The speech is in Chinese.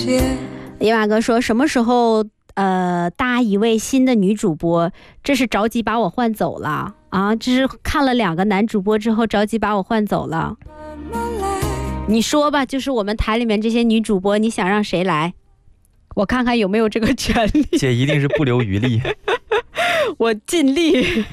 野马哥说什么时候搭一位新的女主播，这是着急把我换走了啊！这是看了2个男主播之后着急把我换走了。你说吧，就是我们台里面这些女主播，你想让谁来？我看看有没有这个权利。 姐一定是不留余力。 我尽力。